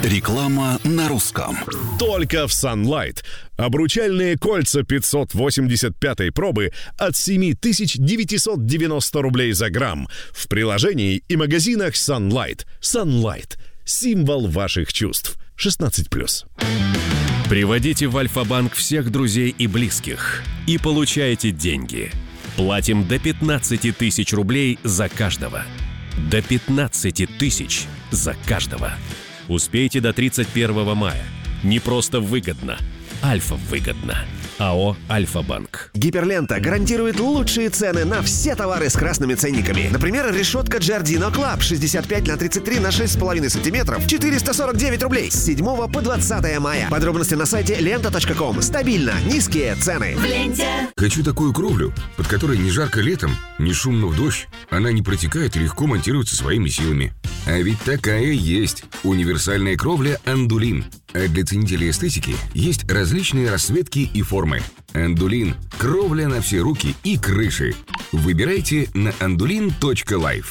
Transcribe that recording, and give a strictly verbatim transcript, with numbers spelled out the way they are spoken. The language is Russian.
Реклама на русском. Только в Sunlight. Обручальные кольца пятьсот восемьдесят пятой пробы от семь тысяч девятьсот девяносто рублей за грамм. В приложении и магазинах Sunlight. Sunlight. Символ ваших чувств. шестнадцать плюс. Приводите в Альфа-банк всех друзей и близких и получайте деньги. Платим до пятнадцати тысяч рублей за каждого. До пятнадцати тысяч за каждого. Успейте до тридцать первого мая. Не просто выгодно. Альфа выгодно. АО «Альфа-банк». Гиперлента гарантирует лучшие цены на все товары с красными ценниками. Например, решетка Giardino Club шестьдесят пять на тридцать три на шесть с половиной сантиметров, четыреста сорок девять рублей с седьмого по двадцатое мая. Подробности на сайте лента точка ком. Стабильно, низкие цены. В ленте. Хочу такую кровлю, под которой не жарко летом, не шумно в дождь. Она не протекает и легко монтируется своими силами. А ведь такая есть. Универсальная кровля «Андулин». А для ценителей эстетики есть различные расцветки и формы. «Андулин» – кровля на все руки и крыши. Выбирайте на андулин точка лайф.